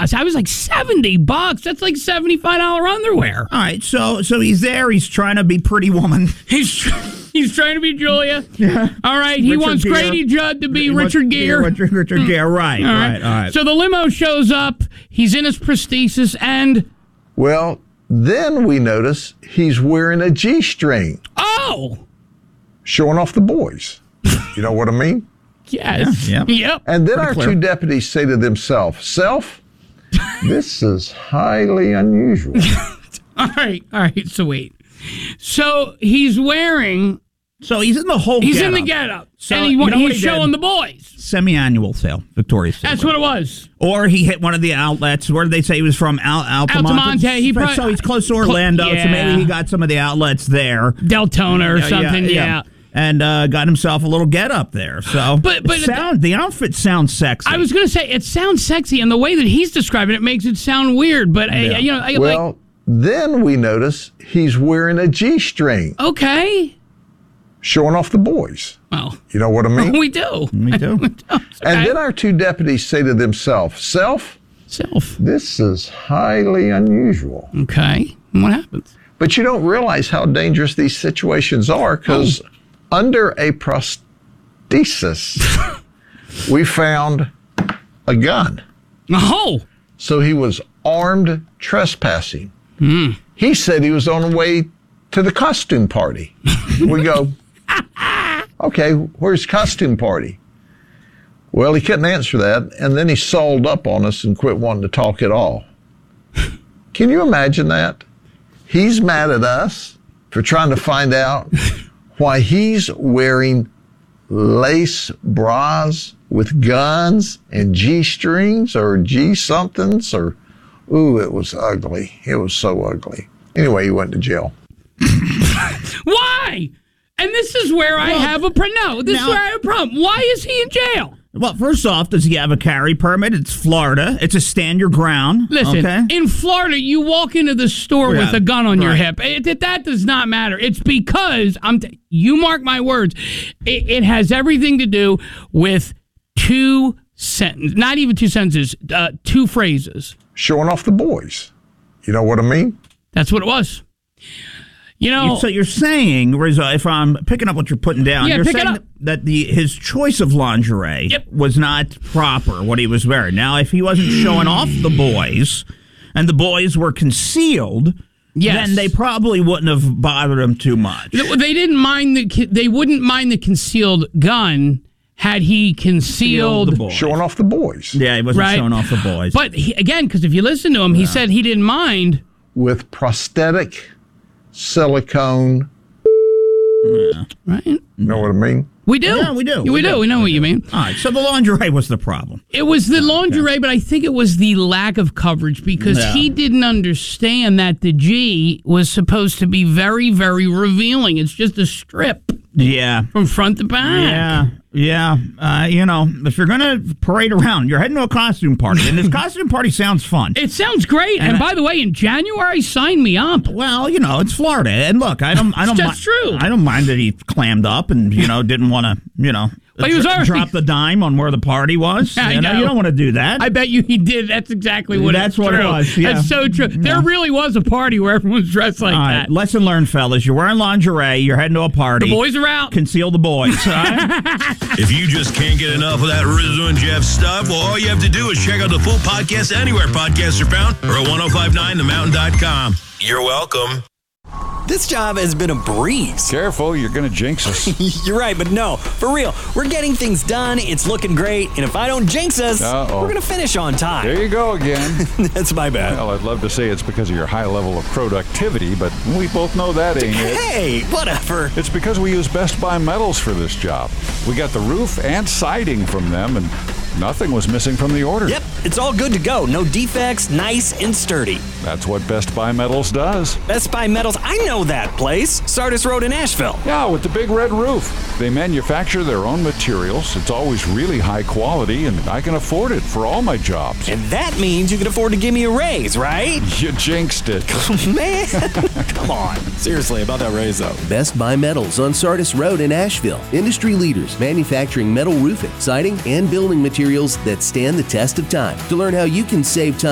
ridiculous. I was like $70. That's like $75 underwear. All right, so he's there. He's trying to be Pretty Woman. He's trying to be Julia. Yeah. All right. He Richard wants Gere. Grady Judd to be Richard Gere. Richard Gere. Right. All Right. So the limo shows up. He's in his prosthesis, and Well, then we notice he's wearing a G-string, showing off the boys. You know what I mean? Yes. Yeah. Yep. And then Pretty our clear. two deputies say to themselves, Self, this is highly unusual. All right. So wait. So he's wearing. So he's in the whole. He's getup. in the getup, So and you know what he's he showing did? the boys. Semi-annual sale, Victoria's Secret. That's what it was. Or he hit one of the outlets. Where did they say he was from? Altamonte. Altamonte. So he's close to Orlando. Yeah. So maybe he got some of the outlets there. Deltona or something. Yeah. And got himself a little get up there. So, But the outfit sounds sexy. I was going to say it sounds sexy, and the way that he's describing it makes it sound weird. But Well, then we notice he's wearing a G-string, okay. showing off the boys. Well, You know what I mean? we do. Me too. And then our two deputies say to themselves, Self, this is highly unusual. Okay. And what happens? But you don't realize how dangerous these situations are because under a prosthesis, we found a gun. Oh. So he was armed trespassing. He said he was on the way to the costume party. We go, okay, where's the costume party? Well, he couldn't answer that, and then he sold up on us and quit wanting to talk at all. Can you imagine that? He's mad at us for trying to find out why he's wearing lace bras with guns and G-strings or G-somethings or, ooh, it was ugly. It was so ugly. Anyway, he went to jail. Why? And this is where I have a problem. This is where I have a problem. Why is he in jail? Well, first off, does he have a carry permit? It's Florida. It's a stand your ground. Listen, okay? in Florida, you walk into the store with a gun on your hip. That does not matter. It's because, you mark my words, it has everything to do with two sentences, not even two sentences, two phrases. Showing off the boys. You know what I mean? That's what it was. So you're saying, Rizzo, if I'm picking up what you're putting down, you're saying that his choice of lingerie was not proper, what he was wearing. Now, if he wasn't showing off the boys, and the boys were concealed, then they probably wouldn't have bothered him too much. They didn't mind they wouldn't mind the concealed gun had he concealed the boys. Showing off the boys. Yeah, he wasn't showing off the boys. But again, because if you listen to him, he said he didn't mind. With prosthetic silicone. Right? You know what I mean? We do. Yeah, we do. We do. We know what you mean. All right, so the lingerie was the problem. It was the lingerie, but I think it was the lack of coverage because he didn't understand that the G was supposed to be very, very revealing. It's just a strip. Yeah. From front to back. Yeah. If you're going to parade around, you're heading to a costume party, and this costume party sounds fun. It sounds great. And by the way, in January, sign me up. Well, it's Florida. And look, I don't That's true. I don't mind that he clammed up and, didn't want to, But he was already drop the dime on where the party was. I You know. don't want to do that. I bet you he did. That's exactly what That's what true. it was. Yeah. That's so true. There really was a party where everyone's dressed like All right, that. lesson learned, fellas. You're wearing lingerie. You're heading to a party. The boys are out. Conceal the boys. All right? If you just can't get enough of that Rizzo and Jeff stuff, well, all you have to do is check out the full podcast anywhere podcasts are found or at 1059themountain.com. You're welcome. This job has been a breeze. Careful, you're going to jinx us. You're right, but no, for real. We're getting things done, it's looking great, and if I don't jinx us, we're going to finish on time. There you go again. That's my bad. Well, I'd love to say it's because of your high level of productivity, but we both know that ain't it. Hey, whatever. It's because we use Best Buy metals for this job. We got the roof and siding from them, and nothing was missing from the order. Yep, it's all good to go. No defects, nice and sturdy. That's what Best Buy Metals does. Best Buy Metals, I know that place. Sardis Road in Asheville. Yeah, with the big red roof. They manufacture their own materials. It's always really high quality, and I can afford it for all my jobs. And that means you can afford to give me a raise, right? You jinxed it. Man, come on. Seriously, about that raise, though. Best Buy Metals on Sardis Road in Asheville. Industry leaders manufacturing metal roofing, siding, and building materials that stand the test of time. To learn how you can save time